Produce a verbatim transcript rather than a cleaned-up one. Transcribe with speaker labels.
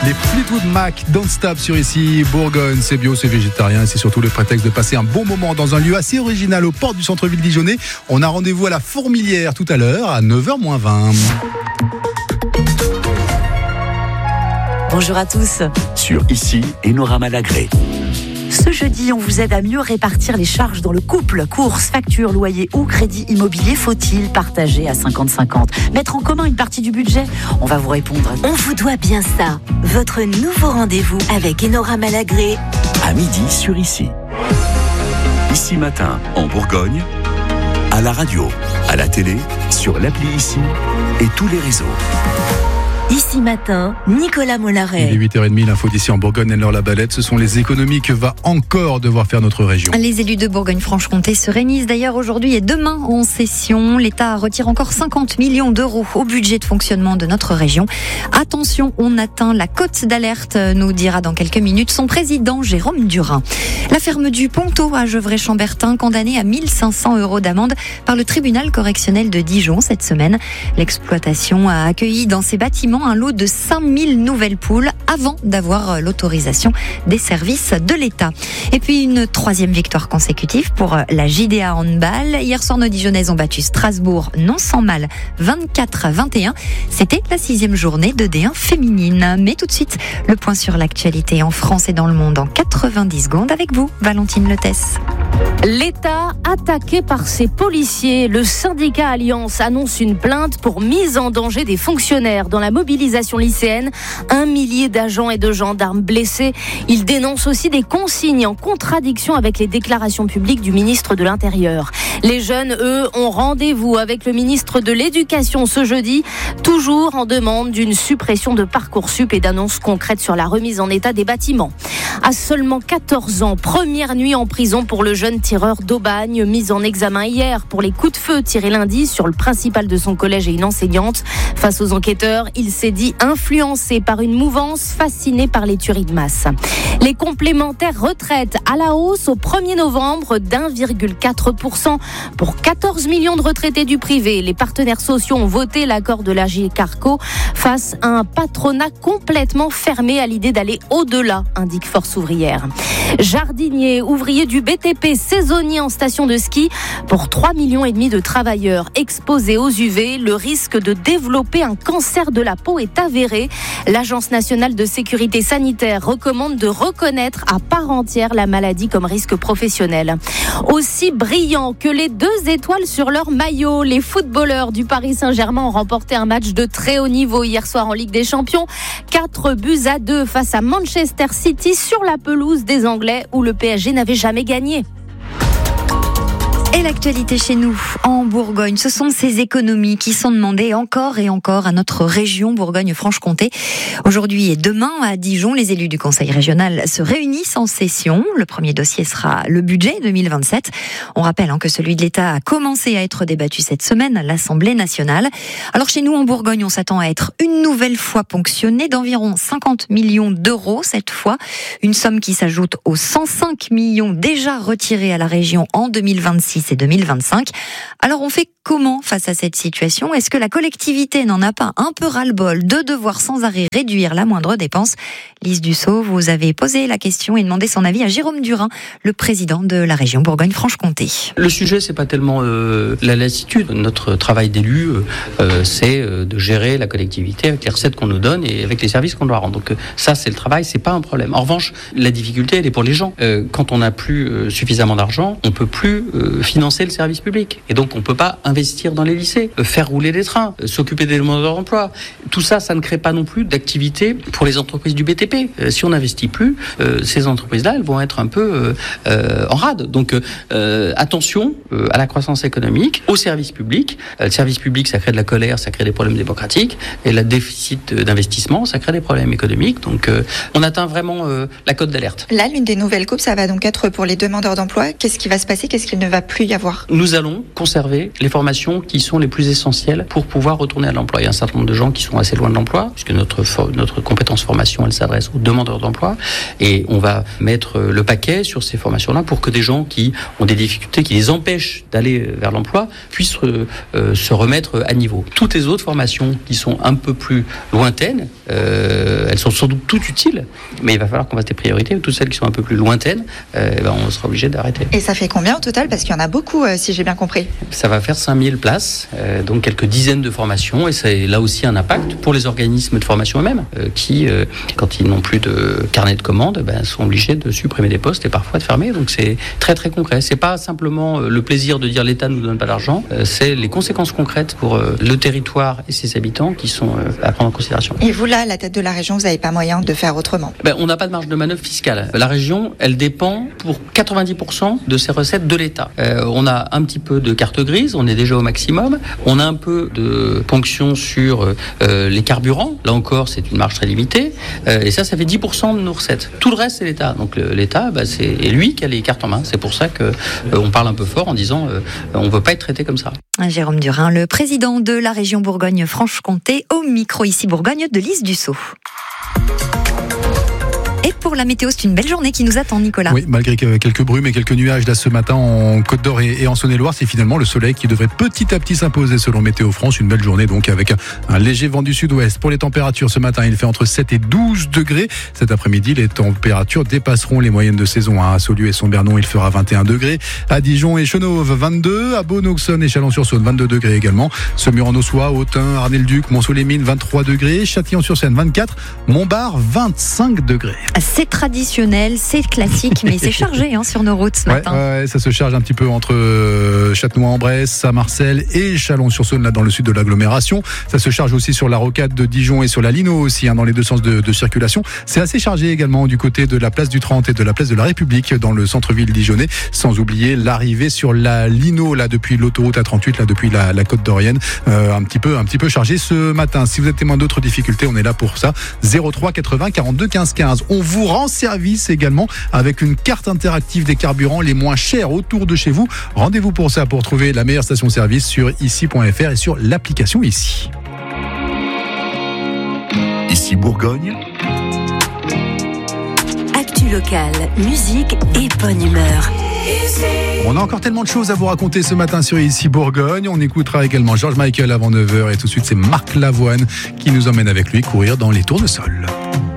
Speaker 1: Les Fleetwood Mac, Don't Stop sur ici, Bourgogne, c'est bio, c'est végétarien, c'est surtout le prétexte de passer un bon moment dans un lieu assez original aux portes du centre-ville dijonnais. On a rendez-vous à la Fourmilière tout à l'heure à neuf heures moins vingt.
Speaker 2: Bonjour à tous.
Speaker 3: Sur ici, Enora Malagré.
Speaker 2: Ce jeudi, on vous aide à mieux répartir les charges dans le couple. Courses, factures, loyers ou crédit immobilier, faut-il partager à cinquante cinquante? Mettre en commun une partie du budget? On va vous répondre.
Speaker 4: On vous doit bien ça. Votre nouveau rendez-vous avec Enora Malagré.
Speaker 3: À midi sur ici. Ici matin, en Bourgogne, à la radio, à la télé, sur l'appli Ici et tous les réseaux.
Speaker 4: Ici matin, Nicolas Mollaret.
Speaker 1: Il est huit heures trente, l'info d'ici en Bourgogne, Anne-Laure Labalette. Ce sont les économies que va encore devoir faire notre région.
Speaker 5: Les élus de Bourgogne-Franche-Comté se réunissent d'ailleurs aujourd'hui et demain en session. L'État retire encore cinquante millions d'euros au budget de fonctionnement de notre région. Attention, on atteint la cote d'alerte, nous dira dans quelques minutes son président Jérôme Durin. La ferme du Ponto à Gevrey-Chambertin, condamnée à mille cinq cents euros d'amende par le tribunal correctionnel de Dijon cette semaine. L'exploitation a accueilli dans ses bâtiments un lot de cinq mille nouvelles poules avant d'avoir l'autorisation des services de l'État. Et puis une troisième victoire consécutive pour la J D A Handball. Hier soir, nos Dijonnaises ont battu Strasbourg non sans mal vingt-quatre à vingt et un. C'était la sixième journée de D un féminine. Mais tout de suite, le point sur l'actualité en France et dans le monde en quatre-vingt-dix secondes avec vous, Valentine Letès.
Speaker 6: L'État attaqué par ses policiers. Le syndicat Alliance annonce une plainte pour mise en danger des fonctionnaires dans la mobilisation lycéenne. Un millier d'agents et de gendarmes blessés. Il dénonce aussi des consignes en contradiction avec les déclarations publiques du ministre de l'Intérieur. Les jeunes, eux, ont rendez-vous avec le ministre de l'Éducation ce jeudi, toujours en demande d'une suppression de Parcoursup et d'annonces concrètes sur la remise en état des bâtiments. À seulement quatorze ans, première nuit en prison pour le jeune tireur d'Aubagne, mis en examen hier pour les coups de feu tirés lundi sur le principal de son collège et une enseignante. Face aux enquêteurs, il s'est dit influencé par une mouvance fascinée par les tueries de masse. Les complémentaires retraites à la hausse au premier novembre d'un virgule quatre pour cent pour quatorze millions de retraités du privé. Les partenaires sociaux ont voté l'accord de l'A G Carco face à un patronat complètement fermé à l'idée d'aller au-delà, indique Force ouvrière. Jardiniers, ouvriers du B T P, saisonniers en station de ski, pour trois millions et demi de travailleurs exposés aux U V, le risque de développer un cancer de la peau est avéré. L'Agence nationale de sécurité sanitaire recommande de reconnaître à part entière la maladie comme risque professionnel. Aussi brillant que les deux étoiles sur leur maillot, les footballeurs du Paris Saint-Germain ont remporté un match de très haut niveau hier soir en Ligue des Champions. quatre buts à deux face à Manchester City sur la pelouse des Anglais où le P S G n'avait jamais gagné.
Speaker 5: Et l'actualité chez nous, en Bourgogne, ce sont ces économies qui sont demandées encore et encore à notre région Bourgogne-Franche-Comté. Aujourd'hui et demain, à Dijon, les élus du Conseil régional se réunissent en session. Le premier dossier sera le budget deux mille vingt-sept. On rappelle hein, que celui de l'État a commencé à être débattu cette semaine à l'Assemblée nationale. Alors chez nous, en Bourgogne, on s'attend à être une nouvelle fois ponctionné d'environ cinquante millions d'euros cette fois. Une somme qui s'ajoute aux cent cinq millions déjà retirés à la région en deux mille vingt-six et deux mille vingt-cinq. Alors on fait comment face à cette situation? Est-ce que la collectivité n'en a pas un peu ras-le-bol de devoir sans arrêt réduire la moindre dépense? Lise Dussault, vous avez posé la question et demandé son avis à Jérôme Durin, le président de la région Bourgogne-Franche-Comté.
Speaker 7: Le sujet, c'est pas tellement euh, la lassitude. Notre travail d'élu, euh, c'est euh, de gérer la collectivité avec les recettes qu'on nous donne et avec les services qu'on doit rendre. Donc euh, ça, c'est le travail, c'est pas un problème. En revanche, la difficulté, elle est pour les gens. Euh, quand on n'a plus euh, suffisamment d'argent, on peut plus euh, financer le service public. Et donc, on peut pas investir dans les lycées, euh, faire rouler des trains, euh, s'occuper des demandeurs d'emploi. Tout ça, ça ne crée pas non plus d'activité pour les entreprises du B T P. Euh, si on n'investit plus, euh, ces entreprises-là, elles vont être un peu euh, euh, en rade. Donc, euh, attention euh, à la croissance économique, au service public. Euh, le service public, ça crée de la colère, ça crée des problèmes démocratiques. Et le déficit d'investissement, ça crée des problèmes économiques. Donc, euh, on atteint vraiment euh, la cote d'alerte.
Speaker 8: Là, l'une des nouvelles coupes, ça va donc être pour les demandeurs d'emploi. Qu'est-ce qui va se passer? Qu'est-ce qu'il ne va plus y avoir?
Speaker 7: Nous allons conserver les formations qui sont les plus essentielles pour pouvoir retourner à l'emploi. Il y a un certain nombre de gens qui sont assez loin de l'emploi, puisque notre, for- notre compétence formation, elle s'adresse aux demandeurs d'emploi. Et on va mettre le paquet sur ces formations-là pour que des gens qui ont des difficultés, qui les empêchent d'aller vers l'emploi, puissent euh, se remettre à niveau. Toutes les autres formations qui sont un peu plus lointaines, euh, elles sont sans doute toutes utiles, mais il va falloir qu'on fasse des priorités. Toutes celles qui sont un peu plus lointaines, euh, ben on sera obligé d'arrêter.
Speaker 8: Et ça fait combien au total? Parce qu'il y en a beaucoup, euh, si j'ai bien compris.
Speaker 7: Ça va faire cinq mille places, euh, donc quelques dizaines de formations, et c'est là aussi un impact pour les organismes de formation eux-mêmes, euh, qui, euh, quand ils n'ont plus de carnet de commandes, ben, sont obligés de supprimer des postes et parfois de fermer. Donc c'est très très concret. C'est pas simplement le plaisir de dire l'État ne nous donne pas d'argent, euh, c'est les conséquences concrètes pour euh, le territoire et ses habitants qui sont euh, à prendre en considération.
Speaker 8: Et vous là, à la tête de la région, vous n'avez pas moyen de faire autrement?
Speaker 7: Ben, on n'a pas de marge de manœuvre fiscale. La région, elle dépend pour quatre-vingt-dix pour cent de ses recettes de l'État. Euh, on a un petit peu de carte grise, on est déjà au maximum. On a un peu de ponction sur euh, les carburants. Là encore, c'est une marge très limitée. Euh, et ça, ça fait dix pour cent de nos recettes. Tout le reste, c'est l'État. Donc le, l'État, ben, c'est lui qui a les cartes en main. C'est pour ça qu'on euh, parle un peu fort en disant euh, on ne veut pas être traité comme ça.
Speaker 5: Jérôme Durin, le président de la région Bourgogne-Franche-Comté, au micro ici Bourgogne de Lise Dussault. Et pour la météo, c'est une belle journée qui nous attend, Nicolas.
Speaker 1: Oui, malgré quelques brumes et quelques nuages là ce matin en Côte d'Or et en Saône-et-Loire, c'est finalement le soleil qui devrait petit à petit s'imposer selon Météo France. Une belle journée donc avec un léger vent du sud-ouest. Pour les températures, ce matin, il fait entre sept et douze degrés. Cet après-midi, les températures dépasseront les moyennes de saison. À Saulieu et Saint-Bernon, il fera vingt et un degrés. À Dijon et Chenauve, vingt-deux. À Beaune, Auxonne et Chalon-sur-Saône, vingt-deux degrés également. Semur-en-Ossois, Autun, Arnay-le-Duc, Mont-Sault-les-Mines, vingt-trois degrés. Châtillon-sur-Seine, vingt-quatre. Montbard, vingt-cinq degrés.
Speaker 5: C'est traditionnel, c'est classique, mais c'est chargé hein, sur nos routes ce matin.
Speaker 1: Ouais, ouais, ça se charge un petit peu entre euh, Châtenois-en-Bresse, Saint-Marcel et Chalon-sur-Saône, là dans le sud de l'agglomération. Ça se charge aussi sur la rocade de Dijon et sur la Lino aussi, hein, dans les deux sens de, de circulation. C'est assez chargé également du côté de la place du trente et de la place de la République dans le centre-ville dijonnais, sans oublier l'arrivée sur la Lino, là depuis l'autoroute A trente-huit, là depuis la, la côte d'Orienne, euh, un petit peu, un petit peu chargé ce matin. Si vous êtes témoin d'autres difficultés, on est là pour ça. zéro trois quatre-vingts quarante-deux quinze quinze. On vous rend service également avec une carte interactive des carburants les moins chers autour de chez vous. Rendez-vous pour ça, pour trouver la meilleure station-service sur ici point f r et sur l'application Ici.
Speaker 3: Ici Bourgogne.
Speaker 4: Actu locale, musique et bonne humeur.
Speaker 1: On a encore tellement de choses à vous raconter ce matin sur Ici Bourgogne. On écoutera également George Michael avant neuf heures et tout de suite c'est Marc Lavoine qui nous emmène avec lui courir dans les tournesols.